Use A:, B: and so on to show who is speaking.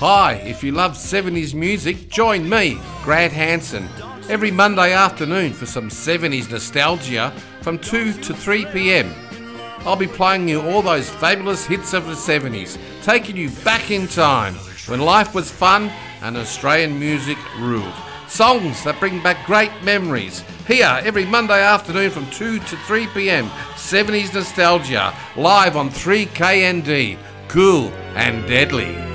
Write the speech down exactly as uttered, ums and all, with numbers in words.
A: Hi, if you love seventies music, join me, Grant Hanson, every Monday afternoon for some seventies nostalgia from two to three p m. I'll be playing you all those fabulous hits of the seventies, taking you back in time when life was fun and Australian music ruled. Songs that bring back great memories. Here, every Monday afternoon from two to three p m, seventies Nostalgia, live on three K N D. Cool and deadly.